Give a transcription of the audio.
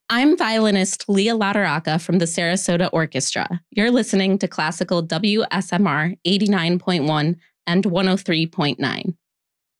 I'm violinist Leah Lataraka from the Sarasota Orchestra. You're listening to Classical WSMR 89.1 and 103.9.